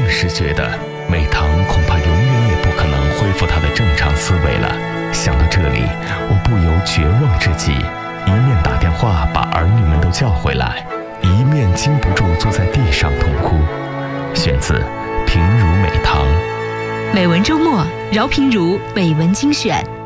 时觉得美棠恐怕永远也不可能恢复她的正常思维了。想到这里，我不由绝望至极，一面打电话把儿女们都叫回来，一面禁不住坐在地上痛哭。选自《平如美棠》。 美文周末，饶平如美文精选。